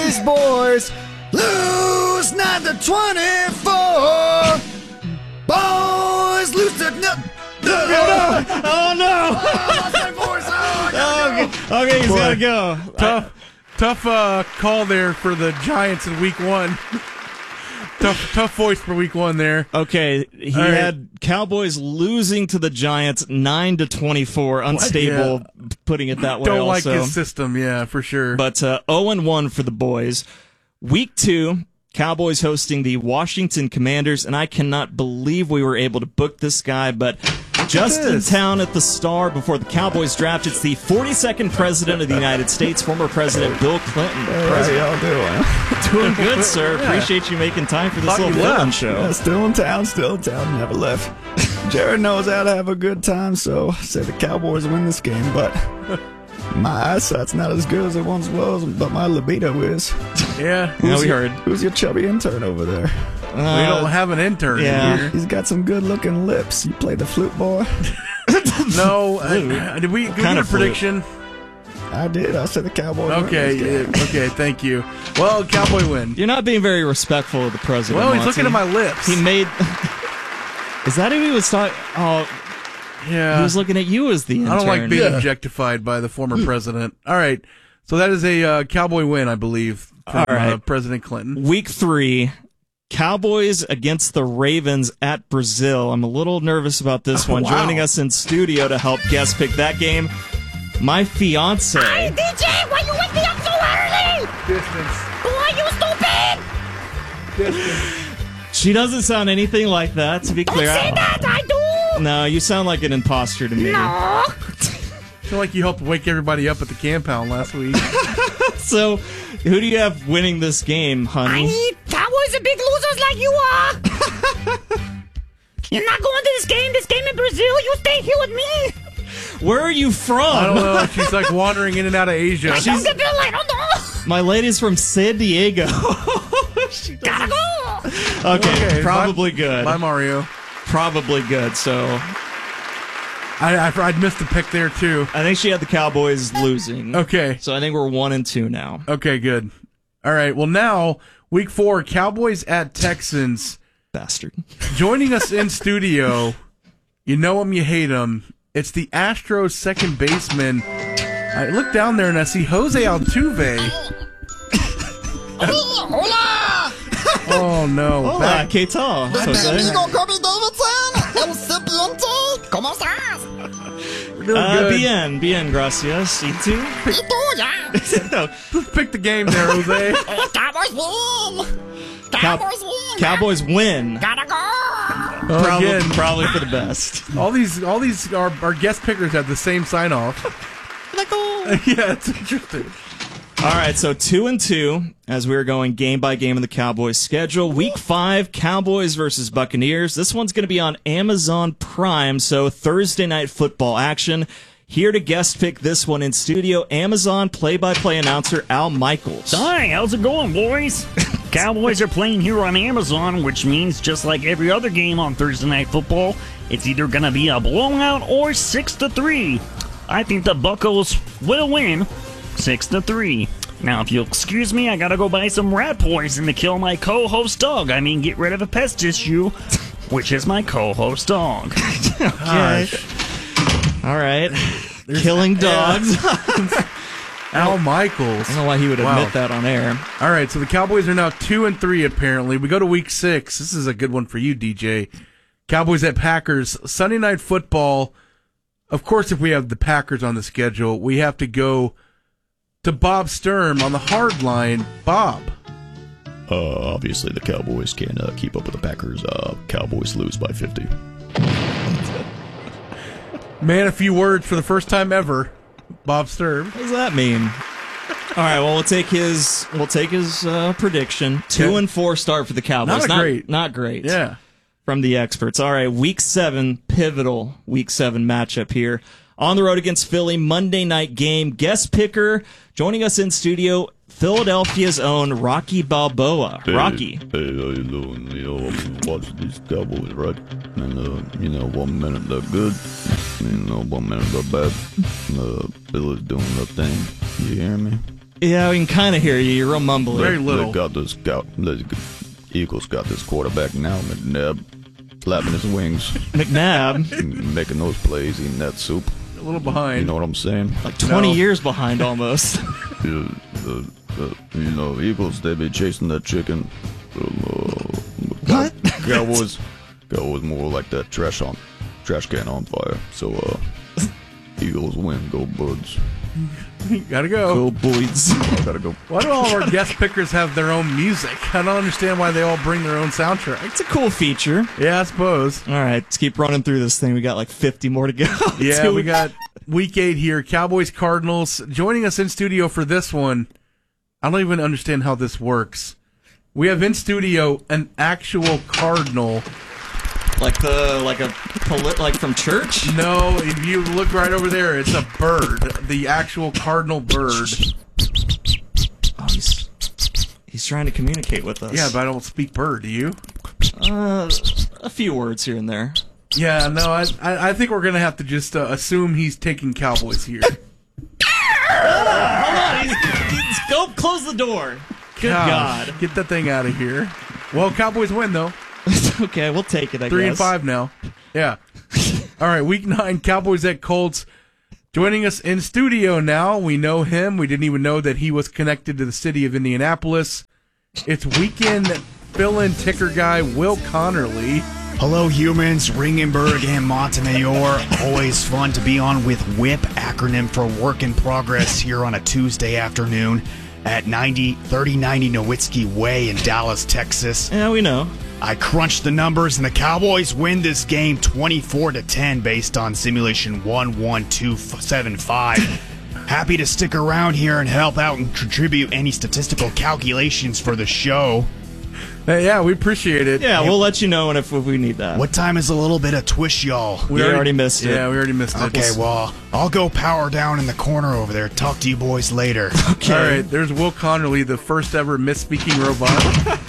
boys lose 9-24. Boys lose to Oh no! Okay, he's gotta go. Tough call there for the Giants in week 1. Tough voice for week 1 there. Okay, he had Cowboys losing to the Giants 9-24. Unstable, putting it that way. Don't also. like his system, yeah, for sure. But 0-1 for the boys. Week 2, Cowboys hosting the Washington Commanders, and I cannot believe we were able to book this guy, but just in town at the Star before the Cowboys draft, it's the 42nd President of the United States, former President Bill Clinton. How y'all doing? Doing good, sir. Appreciate you making time for this little villain show. Yeah, still in town, never left. Jared knows how to have a good time, so I said the Cowboys win this game, but my eyesight's not as good as it once was, but my libido is. Yeah, we heard. Who's your chubby intern over there? We don't have an intern here. He's got some good-looking lips. You play the flute, boy? No. Did we get a prediction? I did. I said the Cowboys. Okay, thank you. Well, Cowboy win. You're not being very respectful of the president. Well, he's looking at my lips. He made. Is that who he was talking? Oh, yeah. He was looking at you as the intern. I don't like being objectified by the former president. All right, so that is a Cowboy win, I believe, from President Clinton. Week 3. Cowboys against the Ravens at Brazil. I'm a little nervous about this one. Wow. Joining us in studio to help guest pick that game, my fiance. Hey, DJ, why you wake me up so early? Distance. Why you stupid? Distance. She doesn't sound anything like that, to be clear. Don't say that, I do. No, you sound like an imposter to me. No. I feel like you helped wake everybody up at the compound last week. So, who do you have winning this game, honey? I need Cowboys are big losers like you are. You're not going to this game in Brazil. You stay here with me. Where are you from? I don't know. She's like wandering in and out of Asia. I don't know. My lady's from San Diego. Gotta go. Okay, probably good. Bye, Mario. Probably good, so... I'd missed the pick there, too. I think she had the Cowboys losing. Okay. So I think we're 1-2 now. Okay, good. All right, well, now, week 4, Cowboys at Texans. Bastard. Joining us in studio, you know him, you hate him. It's the Astros second baseman. I look down there and I see Jose Altuve. Hola. Oh, no. Hola, ¿qué tal? Jose? Kobe Davidson. El Serpiente. ¿Cómo estás? We're doing good. Bien, gracias. ¿Y tú? ¿Y tú, ya? No. Pick the game there, Jose. Cowboys win. Cowboys win. Cowboys win. Gotta go. Probably for the best. All these our guest pickers have the same sign off. Yeah, it's interesting. All right, so 2-2 as we're going game by game in the Cowboys schedule. Week 5, Cowboys versus Buccaneers. This one's going to be on Amazon Prime, so Thursday night football action. Here to guest pick this one in studio, Amazon play-by-play announcer Al Michaels. Hi, how's it going, boys? Cowboys are playing here on Amazon, which means just like every other game on Thursday Night Football, it's either going to be a blowout or 6-3. I think the Buccos will win 6-3. Now, if you'll excuse me, I gotta go buy some rat poison to kill my co-host dog. I mean, get rid of a pest issue, which is my co-host dog. Okay. All right. Killing dogs. Al Michaels. I don't know why he would admit that on air. All right, so the Cowboys are now 2-3 apparently. We go to week 6. This is a good one for you, DJ. Cowboys at Packers. Sunday Night Football. Of course, if we have the Packers on the schedule, we have to go to Bob Sturm on the hard line. Bob. Obviously, the Cowboys can't keep up with the Packers. Cowboys lose by 50. Man, a few words for the first time ever. Bob Sturm. What does that mean? All right, well, we'll take his prediction. 2-4 start for the Cowboys. Not great. Yeah. From the experts. All right, week 7, pivotal week 7 matchup here. On the road against Philly, Monday night game. Guest picker joining us in studio, Philadelphia's own Rocky Balboa. Rocky. Hey, how you doing? I'm watching these Cowboys, right? And, 1 minute they're good, 1 minute they're bad. Philly's doing their thing. You hear me? Yeah, we can kind of hear you. You're real mumbly. Very little. They got this the Eagles got this quarterback now, McNabb, flapping his wings, McNabb. making those plays, eating that soup. A little behind. You know what I'm saying? Like 20 No. years behind almost. Eagles, they be chasing that chicken. What? Cowboys more like that trash can on fire. So, Eagles win. Go Birds. Gotta go. Go boys. Gotta go. Why do all of our guest pickers have their own music? I don't understand why they all bring their own soundtrack. It's a cool feature. Yeah, I suppose. All right, let's keep running through this thing. We got like 50 more to go. Yeah, we got week 8 here. Cowboys, Cardinals. Joining us in studio for this one. I don't even understand how this works. We have in studio an actual Cardinal. like from church. No, if you look right over there, it's a bird. The actual Cardinal bird. Oh, he's trying to communicate with us. Yeah, but I don't speak bird, do you? A few words here and there. Yeah, no, I think we're going to have to just assume he's taking Cowboys here. Hold on, go close the door. Good God. Get that thing out of here. Well, Cowboys win, though. Okay, we'll take it, I 3 guess. and 5 now. Yeah. All right, week 9, Cowboys at Colts. Joining us in studio now, we know him. We didn't even know that he was connected to the city of Indianapolis. It's weekend fill-in ticker guy Will Connerly. Hello, humans, Ringenberg and Montemayor. Always fun to be on with WHIP, acronym for Work in Progress, here on a Tuesday afternoon at 3090 Nowitzki Way in Dallas, Texas. Yeah, we know. I crunched the numbers, and the Cowboys win this game 24-10 based on simulation 11275. Happy to stick around here and help out and contribute any statistical calculations for the show. Hey, yeah, we appreciate it. Yeah, we'll let you know if we need that. What time is a little bit of twist, y'all? We already missed it. Yeah, we already missed it. Okay, well, I'll go power down in the corner over there. Talk to you boys later. Okay. All right, there's Will Connerly, the first ever misspeaking robot.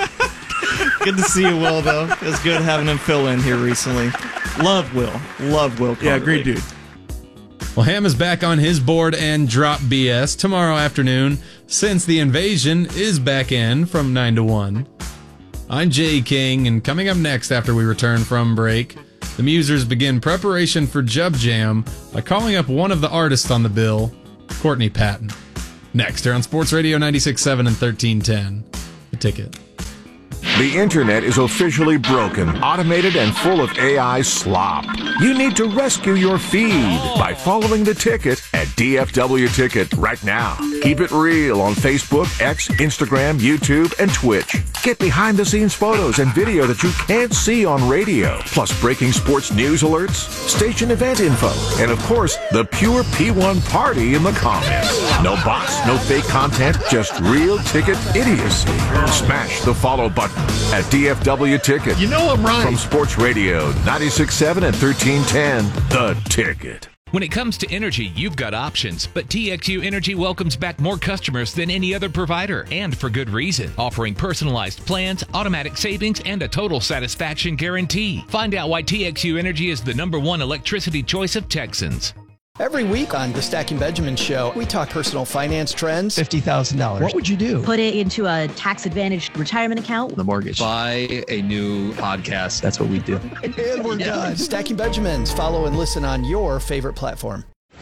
Good to see you, Will, though. It was good having him fill in here recently. Love Will. Yeah, great dude. Well, Ham is back on his board and Drop BS tomorrow afternoon, since the invasion is back in from 9 to 1. I'm Jay King, and coming up next after we return from break, the Musers begin preparation for Jub Jam by calling up one of the artists on the bill, Courtney Patton. Next, here on Sports Radio 96.7 and 1310. The Ticket. The internet is officially broken, automated, and full of AI slop. You need to rescue your feed by following The Ticket at DFW Ticket right now. Keep it real on Facebook, X, Instagram, YouTube, and Twitch. Get behind-the-scenes photos and video that you can't see on radio, plus breaking sports news alerts, station event info, and of course, the pure P1 party in the comments. No bots, no fake content, just real Ticket idiocy. Smash the follow button at DFW Ticket. You know I'm right. From Sports Radio 96.7 and 1310, The Ticket. When it comes to energy, you've got options, but TXU Energy welcomes back more customers than any other provider, and for good reason, offering personalized plans, automatic savings, and a total satisfaction guarantee. Find out why TXU Energy is the #1 electricity choice of Texans. Every week on the Stacking Benjamin Show, we talk personal finance trends. $50,000. What would you do? Put it into a tax-advantaged retirement account. The mortgage. Buy a new podcast. That's what we do. And we're done. Stacking Benjamins. Follow and listen on your favorite platform.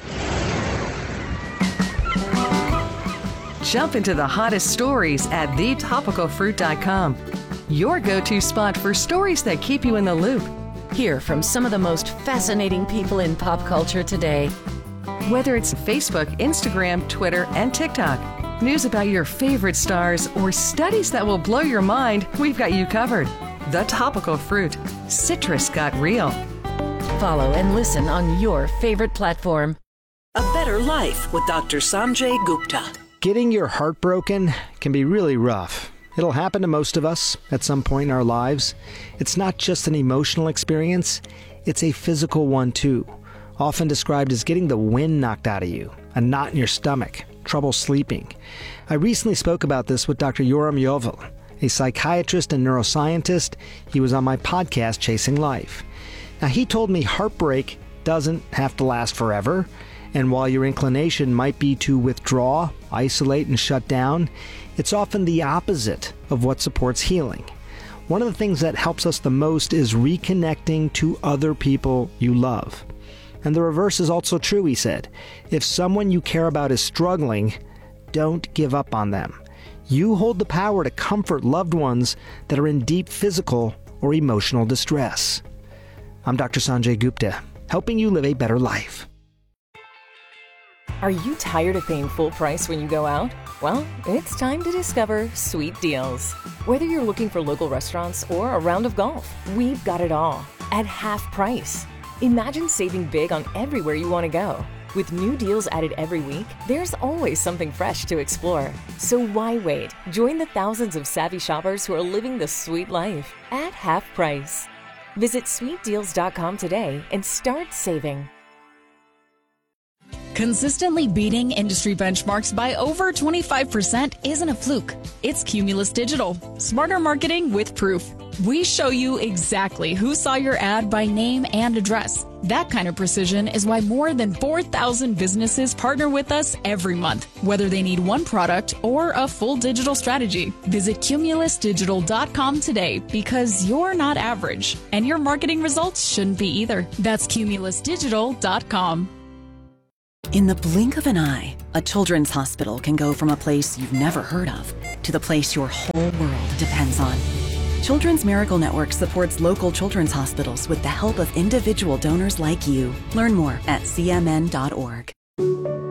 Jump into the hottest stories at thetopicalfruit.com. Your go-to spot for stories that keep you in the loop. Hear from some of the most fascinating people in pop culture today. Whether it's Facebook, Instagram, Twitter, and TikTok, news about your favorite stars, or studies that will blow your mind, we've got you covered. The Topical Fruit. Citrus got real. Follow and listen on your favorite platform. A Better Life with Dr. Sanjay Gupta. Getting your heart broken can be really rough. It'll happen to most of us at some point in our lives. It's not just an emotional experience, it's a physical one too. Often described as getting the wind knocked out of you, a knot in your stomach, trouble sleeping. I recently spoke about this with Dr. Yoram Yovel, a psychiatrist and neuroscientist. He was on my podcast, Chasing Life. Now, he told me heartbreak doesn't have to last forever, And while your inclination might be to withdraw, isolate, and shut down, it's often the opposite of what supports healing. One of the things that helps us the most is reconnecting to other people you love. And the reverse is also true, he said. If someone you care about is struggling, don't give up on them. You hold the power to comfort loved ones that are in deep physical or emotional distress. I'm Dr. Sanjay Gupta, helping you live a better life. Are you tired of paying full price when you go out? Well, it's time to discover Sweet Deals. Whether you're looking for local restaurants or a round of golf, we've got it all at half price. Imagine saving big on everywhere you want to go. With new deals added every week, there's always something fresh to explore. So why wait? Join the thousands of savvy shoppers who are living the sweet life at half price. Visit sweetdeals.com today and start saving. Consistently beating industry benchmarks by over 25% isn't a fluke. It's Cumulus Digital. Smarter marketing with proof. We show you exactly who saw your ad by name and address. That kind of precision is why more than 4,000 businesses partner with us every month, whether they need one product or a full digital strategy. Visit cumulusdigital.com today because you're not average, and your marketing results shouldn't be either. That's cumulusdigital.com. In the blink of an eye, a children's hospital can go from a place you've never heard of to the place your whole world depends on. Children's Miracle Network supports local children's hospitals with the help of individual donors like you. Learn more at cmn.org.